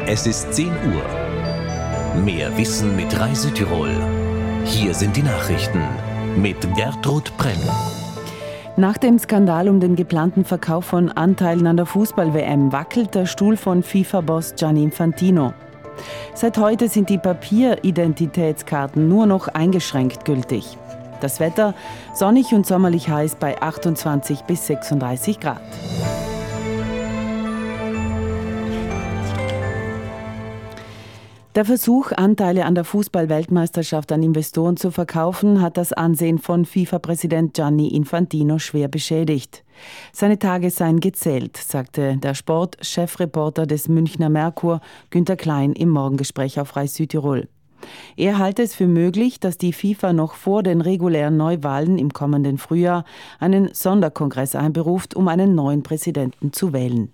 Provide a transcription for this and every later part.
Es ist 10 Uhr. Mehr Wissen mit Rai Südtirol. Hier sind die Nachrichten mit Gertrud Brenn. Nach dem Skandal um den geplanten Verkauf von Anteilen an der Fußball-WM wackelt der Stuhl von FIFA-Boss Gianni Infantino. Seit heute sind die Papieridentitätskarten nur noch eingeschränkt gültig. Das Wetter sonnig und sommerlich heiß bei 28 bis 36 Grad. Der Versuch, Anteile an der Fußball-Weltmeisterschaft an Investoren zu verkaufen, hat das Ansehen von FIFA-Präsident Gianni Infantino schwer beschädigt. Seine Tage seien gezählt, sagte der Sport-Chefreporter des Münchner Merkur, Günter Klein, im Morgengespräch auf Rai Südtirol. Er halte es für möglich, dass die FIFA noch vor den regulären Neuwahlen im kommenden Frühjahr einen Sonderkongress einberuft, um einen neuen Präsidenten zu wählen.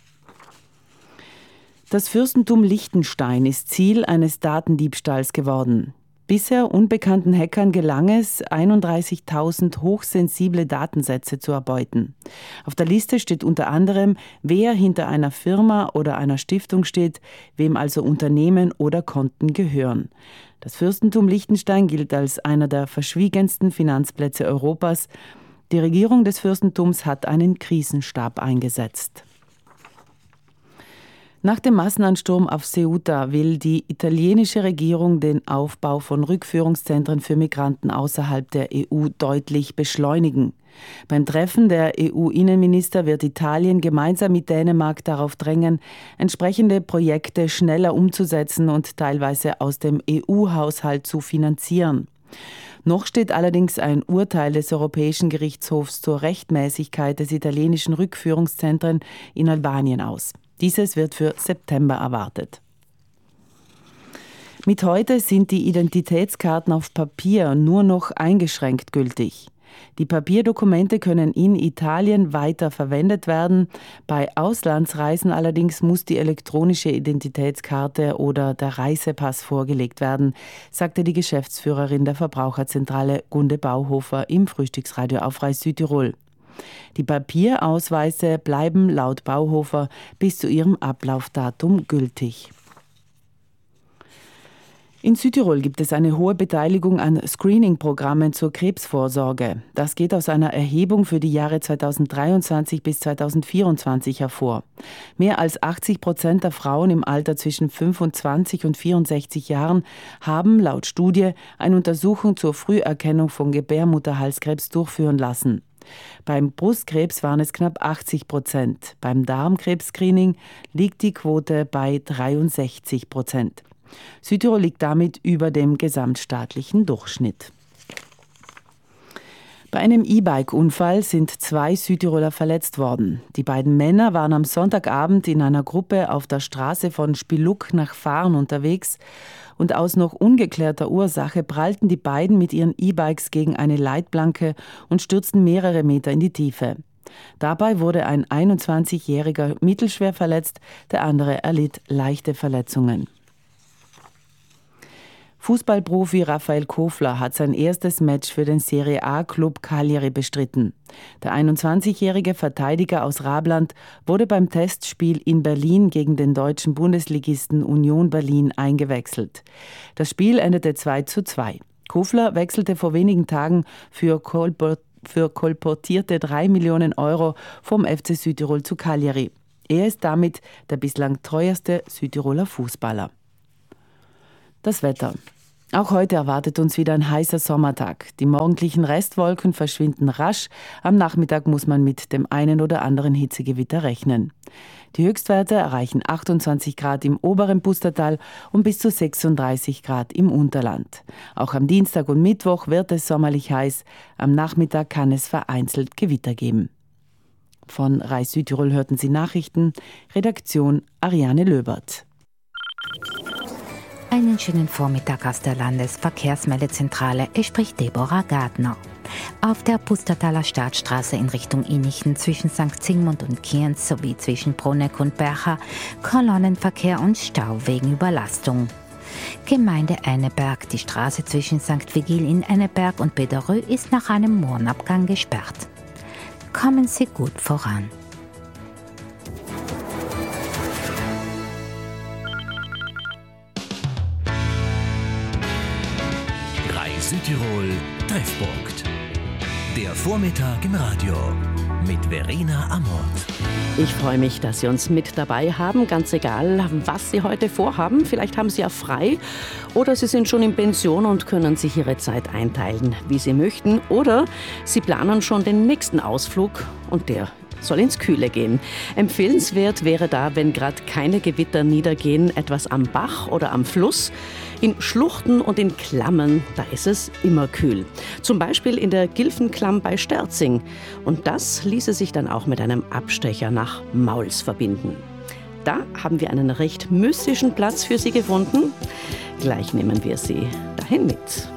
Das Fürstentum Liechtenstein ist Ziel eines Datendiebstahls geworden. Bisher unbekannten Hackern gelang es, 31.000 hochsensible Datensätze zu erbeuten. Auf der Liste steht unter anderem, wer hinter einer Firma oder einer Stiftung steht, wem also Unternehmen oder Konten gehören. Das Fürstentum Liechtenstein gilt als einer der verschwiegensten Finanzplätze Europas. Die Regierung des Fürstentums hat einen Krisenstab eingesetzt. Nach dem Massenansturm auf Ceuta will die italienische Regierung den Aufbau von Rückführungszentren für Migranten außerhalb der EU deutlich beschleunigen. Beim Treffen der EU-Innenminister wird Italien gemeinsam mit Dänemark darauf drängen, entsprechende Projekte schneller umzusetzen und teilweise aus dem EU-Haushalt zu finanzieren. Noch steht allerdings ein Urteil des Europäischen Gerichtshofs zur Rechtmäßigkeit des italienischen Rückführungszentren in Albanien aus. Dieses wird für September erwartet. Mit heute sind die Identitätskarten auf Papier nur noch eingeschränkt gültig. Die Papierdokumente können in Italien weiter verwendet werden. Bei Auslandsreisen allerdings muss die elektronische Identitätskarte oder der Reisepass vorgelegt werden, sagte die Geschäftsführerin der Verbraucherzentrale Gunde Bauhofer im Frühstücksradio auf Rai Südtirol. Die Papierausweise bleiben laut Bauhofer bis zu ihrem Ablaufdatum gültig. In Südtirol gibt es eine hohe Beteiligung an Screening-Programmen zur Krebsvorsorge. Das geht aus einer Erhebung für die Jahre 2023 bis 2024 hervor. Mehr als 80% der Frauen im Alter zwischen 25 und 64 Jahren haben laut Studie eine Untersuchung zur Früherkennung von Gebärmutterhalskrebs durchführen lassen. Beim Brustkrebs waren es knapp 80%. Beim Darmkrebs-Screening liegt die Quote bei 63%. Südtirol liegt damit über dem gesamtstaatlichen Durchschnitt. Bei einem E-Bike-Unfall sind 2 Südtiroler verletzt worden. Die beiden Männer waren am Sonntagabend in einer Gruppe auf der Straße von Spiluck nach Fahren unterwegs und aus noch ungeklärter Ursache prallten die beiden mit ihren E-Bikes gegen eine Leitplanke und stürzten mehrere Meter in die Tiefe. Dabei wurde ein 21-Jähriger mittelschwer verletzt, der andere erlitt leichte Verletzungen. Fußballprofi Raphael Kofler hat sein erstes Match für den Serie A-Club Cagliari bestritten. Der 21-jährige Verteidiger aus Rabland wurde beim Testspiel in Berlin gegen den deutschen Bundesligisten Union Berlin eingewechselt. Das Spiel endete 2:2. Kofler wechselte vor wenigen Tagen für kolportierte 3 Millionen Euro vom FC Südtirol zu Cagliari. Er ist damit der bislang teuerste Südtiroler Fußballer. Das Wetter. Auch heute erwartet uns wieder ein heißer Sommertag. Die morgendlichen Restwolken verschwinden rasch. Am Nachmittag muss man mit dem einen oder anderen Hitzegewitter rechnen. Die Höchstwerte erreichen 28 Grad im oberen Pustertal und bis zu 36 Grad im Unterland. Auch am Dienstag und Mittwoch wird es sommerlich heiß. Am Nachmittag kann es vereinzelt Gewitter geben. Von Rai Südtirol hörten Sie Nachrichten. Redaktion Ariane Löbert. Einen schönen Vormittag aus der Landesverkehrsmeldezentrale. Es spricht Deborah Gardner. Auf der Pustertaler Stadtstraße in Richtung Innichen zwischen St. Zingmund und Kienz sowie zwischen Bruneck und Bercha Kolonnenverkehr und Stau wegen Überlastung. Gemeinde Enneberg. Die Straße zwischen St. Vigil in Enneberg und Bederö ist nach einem Mohrenabgang gesperrt. Kommen Sie gut voran. Südtirol Treffpunkt. Der Vormittag im Radio mit Verena Amort. Ich freue mich, dass Sie uns mit dabei haben, ganz egal, was Sie heute vorhaben. Vielleicht haben Sie ja frei oder Sie sind schon in Pension und können sich Ihre Zeit einteilen, wie Sie möchten. Oder Sie planen schon den nächsten Ausflug und der soll ins Kühle gehen. Empfehlenswert wäre da, wenn gerade keine Gewitter niedergehen, etwas am Bach oder am Fluss. In Schluchten und in Klammen, da ist es immer kühl. Zum Beispiel in der Gilfenklamm bei Sterzing. Und das ließe sich dann auch mit einem Abstecher nach Mauls verbinden. Da haben wir einen recht mystischen Platz für Sie gefunden. Gleich nehmen wir Sie dahin mit.